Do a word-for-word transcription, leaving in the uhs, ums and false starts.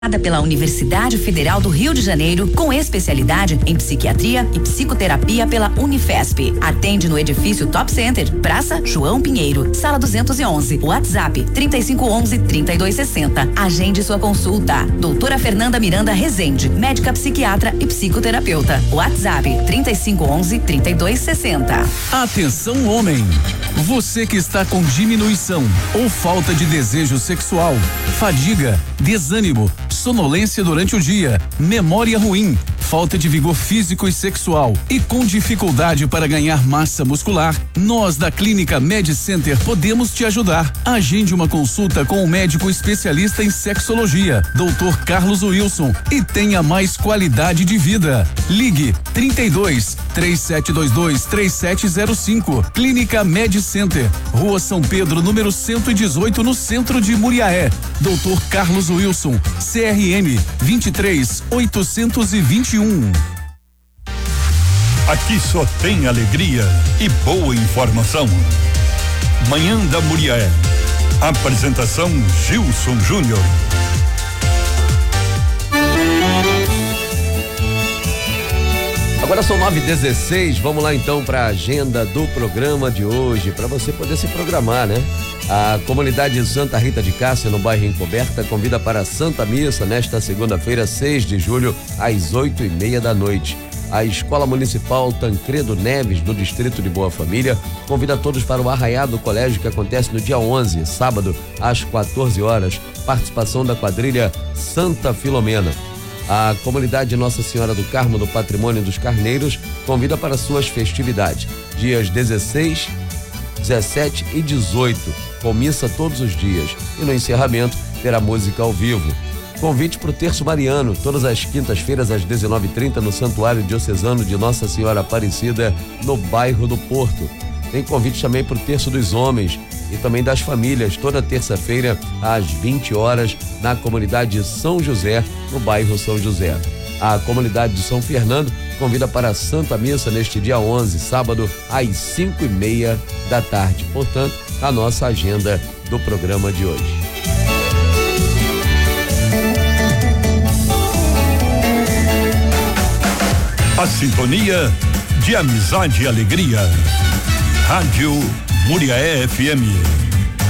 Pela Universidade Federal do Rio de Janeiro, com especialidade em psiquiatria e psicoterapia pela Unifesp. Atende no edifício Top Center, Praça João Pinheiro, sala duzentos e onze. WhatsApp trinta e cinco onze, trinta e dois sessenta. Agende sua consulta. Doutora Fernanda Miranda Rezende, médica psiquiatra e psicoterapeuta. WhatsApp trinta e cinco onze, trinta e dois sessenta. Atenção, homem! Você que está com diminuição ou falta de desejo sexual, fadiga, desânimo, sonolência durante o dia, memória ruim, falta de vigor físico e sexual e com dificuldade para ganhar massa muscular, nós da Clínica Med Center podemos te ajudar. Agende uma consulta com o médico especialista em sexologia, doutor Carlos Wilson, e tenha mais qualidade de vida. Ligue trinta e dois, três sete dois dois, três sete zero cinco. Clínica Med Center, Rua São Pedro, número cento e dezoito, no centro de Muriaé. doutor Carlos Wilson, C R M vinte e três, oitocentos e vinte e um. Aqui só tem alegria e boa informação. Manhã da Muriaé. Apresentação Gilson Júnior. Agora são nove e dezesseis, vamos lá então para a agenda do programa de hoje, para você poder se programar, né? A comunidade Santa Rita de Cássia, no bairro Encoberta, convida para a Santa Missa nesta segunda-feira, seis de julho, às oito e meia da noite. A Escola Municipal Tancredo Neves, do Distrito de Boa Família, convida todos para o arraiado do colégio que acontece no dia onze, sábado, às quatorze horas. Participação da quadrilha Santa Filomena. A comunidade Nossa Senhora do Carmo do Patrimônio dos Carneiros convida para suas festividades, dias dezesseis, dezessete e dezoito, com missa todos os dias, e no encerramento terá música ao vivo. Convite para o Terço Mariano, todas as quintas-feiras às dezenove e trinta no Santuário Diocesano de Nossa Senhora Aparecida, no bairro do Porto. Tem convite também para o Terço dos Homens e também das famílias, toda terça-feira às vinte horas, na comunidade São José, no bairro São José. A comunidade de São Fernando convida para a Santa Missa neste dia onze, sábado, às cinco e meia da tarde. Portanto, a nossa agenda do programa de hoje. A sintonia de amizade e alegria. Rádio Muriaé F M.